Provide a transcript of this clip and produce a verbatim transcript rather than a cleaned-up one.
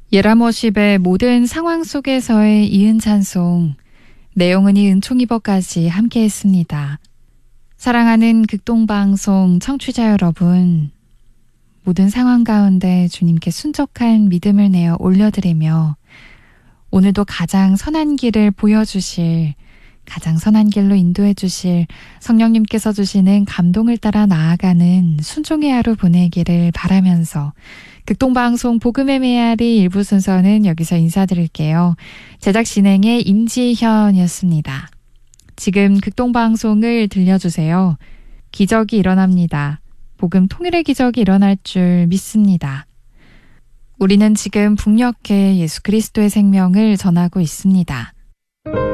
예람워십의 모든 상황 속에서의 이은 찬송, 내용은이 은총이버까지 함께했습니다. 사랑하는 극동방송 청취자 여러분, 모든 상황 가운데 주님께 순적한 믿음을 내어 올려드리며 오늘도 가장 선한 길을 보여주실, 가장 선한 길로 인도해 주실 성령님께서 주시는 감동을 따라 나아가는 순종의 하루 보내기를 바라면서 극동방송 복음의 메아리 일부 순서는 여기서 인사드릴게요. 제작 진행의 임지현이었습니다. 지금 극동방송을 들려주세요. 기적이 일어납니다. 복음 통일의 기적이 일어날 줄 믿습니다. 우리는 지금 북녘에 예수 그리스도의 생명을 전하고 있습니다.